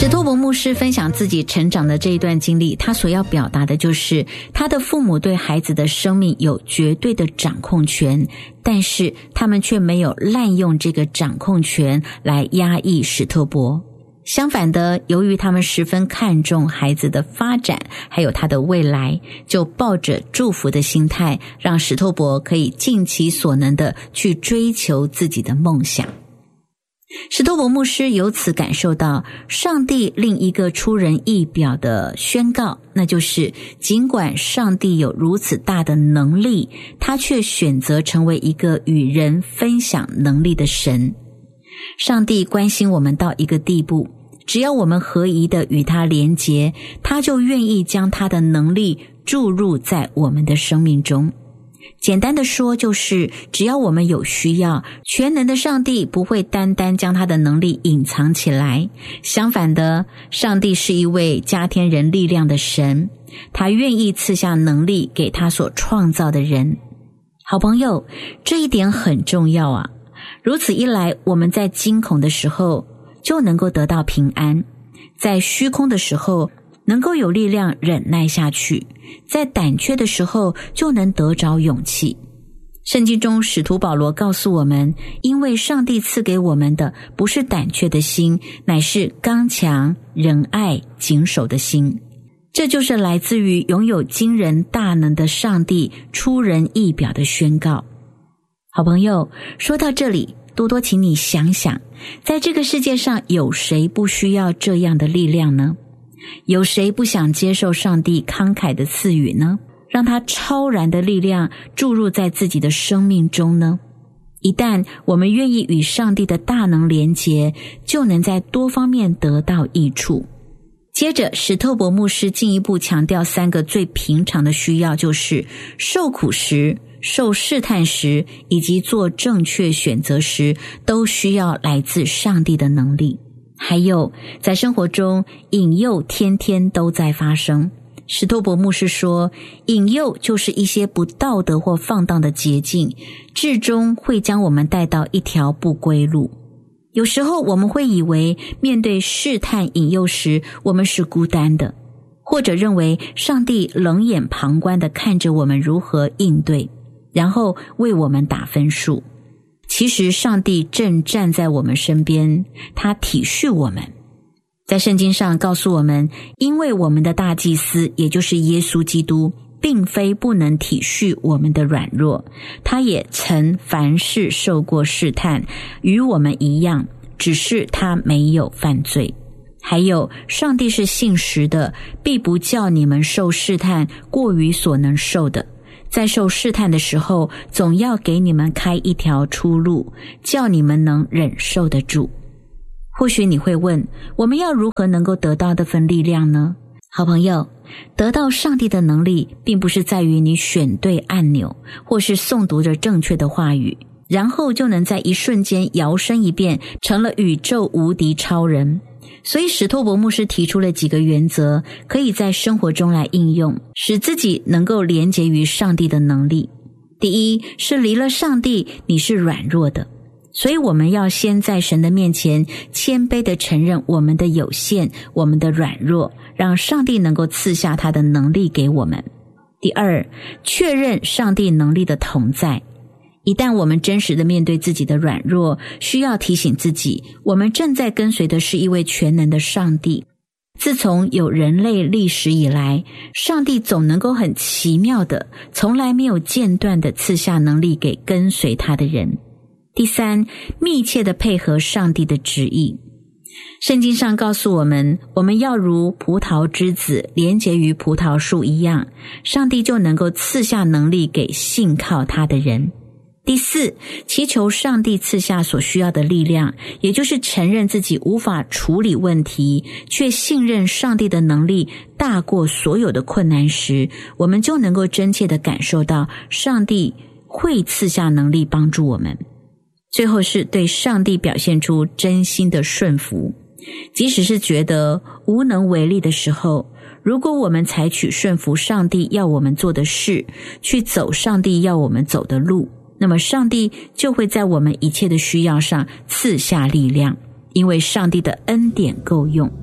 史托伯牧师分享自己成长的这一段经历，他所要表达的就是他的父母对孩子的生命有绝对的掌控权，但是他们却没有滥用这个掌控权来压抑史托伯。相反的，由于他们十分看重孩子的发展还有他的未来，就抱着祝福的心态，让史托伯可以尽其所能的去追求自己的梦想。史托伯牧师由此感受到上帝另一个出人意表的宣告，那就是尽管上帝有如此大的能力，他却选择成为一个与人分享能力的神。上帝关心我们到一个地步，只要我们合宜的与他连结，他就愿意将他的能力注入在我们的生命中。简单的说，就是只要我们有需要，全能的上帝不会单单将他的能力隐藏起来，相反的，上帝是一位加添人力量的神，他愿意赐下能力给他所创造的人。好朋友，这一点很重要啊！如此一来，我们在惊恐的时候就能够得到平安，在虚空的时候能够有力量忍耐下去，在胆怯的时候就能得着勇气。圣经中使徒保罗告诉我们，因为上帝赐给我们的不是胆怯的心，乃是刚强、仁爱、谨守的心。这就是来自于拥有惊人大能的上帝出人意表的宣告。好朋友，说到这里，多多请你想想，在这个世界上有谁不需要这样的力量呢？有谁不想接受上帝慷慨的赐予呢？让他超然的力量注入在自己的生命中呢？一旦我们愿意与上帝的大能连结，就能在多方面得到益处。接着，史托伯牧师进一步强调3个最平常的需要，就是受苦时、受试探时以及做正确选择时，都需要来自上帝的能力。还有，在生活中，引诱天天都在发生。史托伯牧师说，引诱就是一些不道德或放荡的捷径，至终会将我们带到一条不归路。有时候我们会以为面对试探引诱时，我们是孤单的，或者认为上帝冷眼旁观地看着我们如何应对，然后为我们打分数。其实上帝正站在我们身边，他体恤我们。在圣经上告诉我们，因为我们的大祭司，也就是耶稣基督，并非不能体恤我们的软弱，他也曾凡事受过试探，与我们一样，只是他没有犯罪。还有，上帝是信实的，必不叫你们受试探过于所能受的，在受试探的时候，总要给你们开一条出路，叫你们能忍受得住。或许你会问，我们要如何能够得到这份力量呢？好朋友，得到上帝的能力，并不是在于你选对按钮，或是诵读着正确的话语，然后就能在一瞬间摇身一变，成了宇宙无敌超人。所以史托伯牧师提出了几个原则，可以在生活中来应用，使自己能够连结于上帝的能力。第一，是离了上帝，你是软弱的。所以我们要先在神的面前谦卑地承认我们的有限，我们的软弱，让上帝能够赐下他的能力给我们。第二，确认上帝能力的同在。一旦我们真实地面对自己的软弱，需要提醒自己，我们正在跟随的是一位全能的上帝。自从有人类历史以来，上帝总能够很奇妙的，从来没有间断地赐下能力给跟随他的人。第三，密切地配合上帝的旨意。圣经上告诉我们，我们要如葡萄之子连结于葡萄树一样，上帝就能够赐下能力给信靠他的人。第四，祈求上帝赐下所需要的力量，也就是承认自己无法处理问题，却信任上帝的能力大过所有的困难时，我们就能够真切地感受到上帝会赐下能力帮助我们。最后是对上帝表现出真心的顺服，即使是觉得无能为力的时候，如果我们采取顺服上帝要我们做的事，去走上帝要我们走的路，那么上帝就会在我们一切的需要上赐下力量，因为上帝的恩典够用。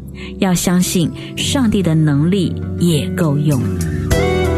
要相信上帝的能力也够用。